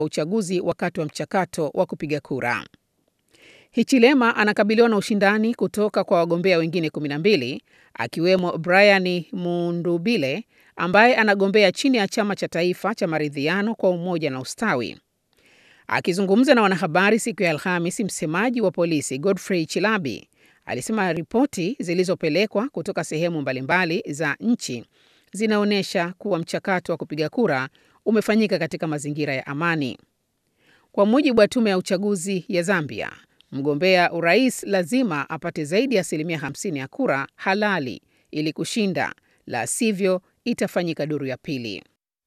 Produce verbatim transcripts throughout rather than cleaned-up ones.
uchaguzi wakati wa mchakato wa kupiga kura. Hichilema anakabiliwa na ushindani kutoka kwa wagombea wengine kumi na mbili, akiwemo Brian Mundubile ambaye anagombea chini ya chama cha taifa cha maridhiano kwa umoja na ustawi. Akizungumza na wanahabari siku ya Alhamisi, msemaji wa polisi Godfrey Chilabi alisema ripoti zilizopelekwa kutoka sehemu mbalimbali za nchi zinaonyesha kuwa mchakato wa kupiga kura umefanyika katika mazingira ya amani. Kwa mujibu wa tume ya uchaguzi ya Zambia, mgombea urais lazima apate zaidi ya asilimia hamsini ya kura halali ili kushinda, la sivyo itafanyika duru ya pili.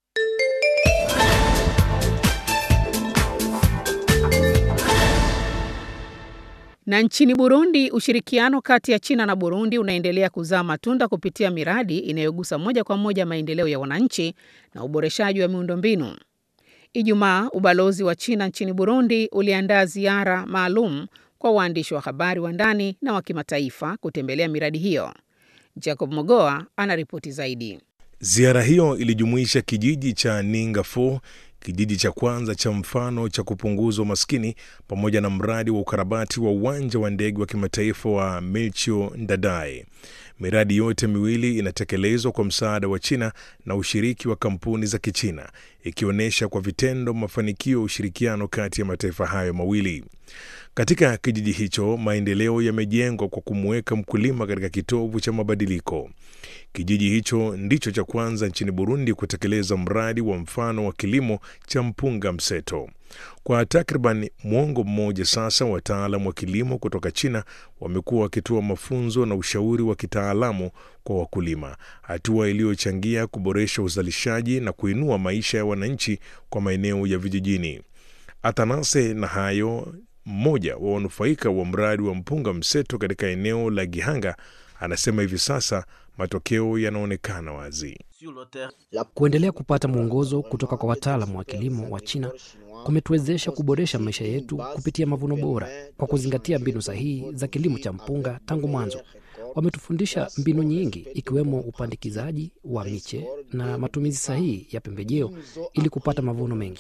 Na nchini Burundi, ushirikiano kati ya China na Burundi unaendelea kuzaa matunda kupitia miradi inayogusa moja kwa moja maendeleo ya wananchi na uboreshaji wa miundombinu. Ijumaa, ubalozi wa China nchini Burundi uliandaa ziara maalum kwa waandishi wa habari wa ndani na wa kimataifa kutembelea miradi hiyo. Jacob Mogoa anaripoti zaidi. Ziara hiyo ilijumuisha kijiji cha Ningafo, kijiji cha kwanza cha mfano cha kupunguza umaskini, pamoja na mradi wa ukarabati wa uwanja wa ndege wa kimataifa wa Melchior Ndadaye. Miradi yote miwili inatekelezwa kwa msaada wa China na ushiriki wa kampuni za Kichina, ikionyesha kwa vitendo mafanikio ya ushirikiano kati ya mataifa hayo mawili. Katika kijiji hicho, maendeleo yamejengwa kwa kumweka mkulima katika kitovu cha mabadiliko. Kijiji hicho ndicho cha kwanza nchini Burundi kutekeleza mradi wa mfano wa kilimo cha mpunga mseto. Kwa takriban mwongo mmoja sasa, wataalamu wa kilimo kutoka China wamekuwa wakitoa mafunzo na ushauri wa kitaalamu kwa wakulima, hatua iliyochangia kuboresha uzalishaji na kuinua maisha ya wananchi kwa maeneo ya vijijini. Atanase na hayo, mmoja wa wanufaika wa mradi wa mpunga mseto katika eneo la Gihanga, anasema hivi sasa matokeo yanaonekana wazi. Kuendelea kupata mwongozo kutoka kwa wataalamu wa kilimo wa China kumetuwezesha kuboresha maisha yetu kupitia mavuno bora kwa kuzingatia mbinu sahihi za kilimo cha mpunga tangu mwanzo. Wametufundisha mbinu nyingi, ikiwemo upandikizaji wa miche na matumizi sahihi ya pembejeo ili kupata mavuno mengi.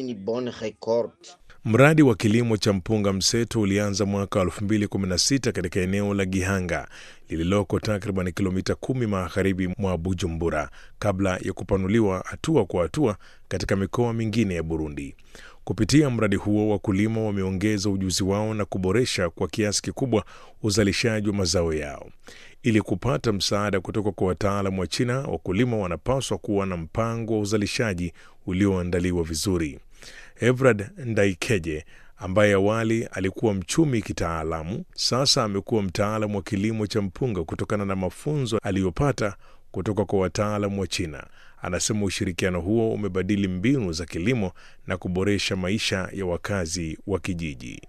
Mradi wa kilimo cha mpunga mseto ulianza mwaka elfu mbili kumi na sita katika eneo la Gihanga lililoko takriban kilomita kumi magharibi mwa Bujumbura, kabla ya kupanuliwa hatua kwa hatua katika mikoa mingine ya Burundi. Kupitia mradi huo, wakulima wameongeza ujuzi wao na kuboresha kwa kiasi kikubwa uzalishaji wa mazao yao. Ili kupata msaada kutoka kwa wataalamu wa China, wakulima wanapaswa kuwa na mpango wa uzalishaji ulioandaliwa vizuri. Evrad Ndaikeje, ambaye awali alikuwa mchumi kitaalamu, sasa amekuwa mtaalamu wa kilimo cha mpunga kutokana na mafunzo aliyopata kutoka kwa wataalamu wa China. Anasema ushirikiano huo umebadili mbinu za kilimo na kuboresha maisha ya wakazi wa kijiji.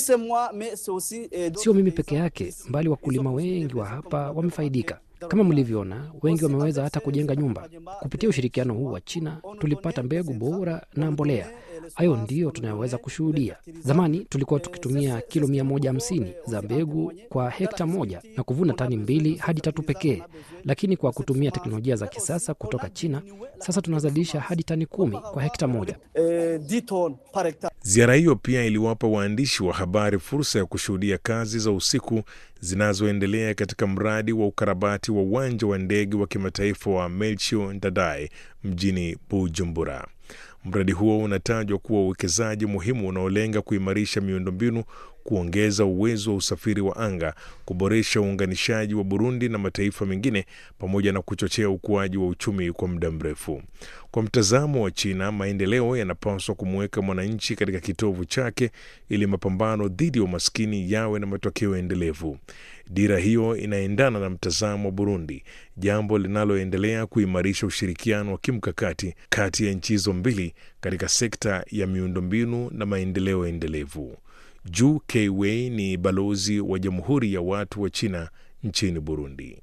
Sio mimi peke yake, mbali wakulima wengi wa hapa wamefaidika. Kama mlivyoona, wengi wameweza hata kujenga nyumba. Kupitia ushirikiano huu wa China, tulipata mbegu bora na mbolea. Hayo ndiyo tunayoweza kushuhudia. Zamani tulikuwa tukitumia kilo mia moja hamsini za mbegu kwa hekta moja na kuvuna tani mbili hadi tatu pekee. Lakini kwa kutumia teknolojia za kisasa kutoka China, sasa tunazalisha hadi tani kumi kwa hekta moja. Ziara hiyo pia iliwapa waandishi wa habari fursa ya kushuhudia kazi za usiku zinazoendelea katika mradi wa ukarabati wa uwanja wa ndege wa kimataifa wa Melchior Ndadaye mjini Bujumbura. Mradi huo unatajwa kuwa uwekezaji muhimu unaolenga kuimarisha miundombinu, kuongeza uwezo wa usafiri wa anga, kuboresha uunganishaji wa Burundi na mataifa mengine, pamoja na kuchochea ukuaji wa uchumi kwa muda mrefu. Kwa mtazamo wa China, maendeleo yanapaswa kumweka mwananchi katika kitovu chake ili mapambano dhidi ya umaskini yawe na matokeo endelevu. Dira hiyo inaendana na mtazamo wa Burundi, jambo linaloendelea kuimarisha ushirikiano wa kimkakati kati ya nchi hizo mbili katika sekta ya miundombinu na maendeleo endelevu. Zhu Keiwei ni balozi wa Jamhuri ya Watu wa China nchini Burundi.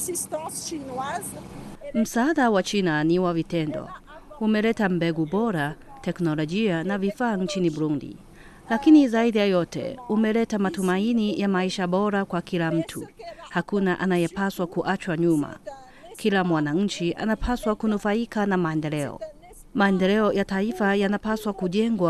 Msaada wa China ni wa vitendo. Umeleta mbegu bora, teknolojia na vifaa nchini Burundi. Lakini zaidi ya yote, umeleta matumaini ya maisha bora kwa kila mtu. Hakuna anayepaswa kuachwa nyuma. Kila mwananchi anapaswa kunufaika na maendeleo. Maendeleo ya taifa yanapaswa kujengwa